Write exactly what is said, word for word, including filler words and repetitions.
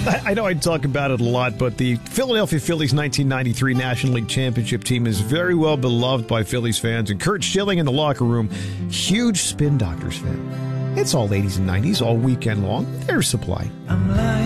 I know I talk about it a lot, but the Philadelphia Phillies nineteen ninety-three National League Championship team is very well beloved by Phillies fans. And Curt Schilling in the locker room, huge Spin Doctors fan. It's all eighties and nineties all weekend long. There's Supply. I'm lying.